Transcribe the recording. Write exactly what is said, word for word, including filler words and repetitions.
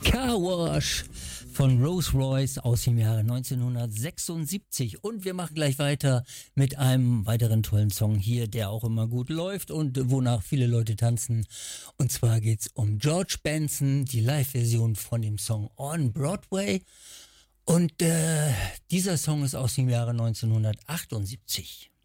Car Wash von Rolls Royce aus dem Jahre neunzehnhundertsechsundsiebzig. Und wir machen gleich weiter mit einem weiteren tollen Song hier, der auch immer gut läuft und wonach viele Leute tanzen. Und zwar geht's um George Benson, die Live-Version von dem Song On Broadway. Und äh, dieser Song ist aus dem Jahre neunzehnhundertachtundsiebzig.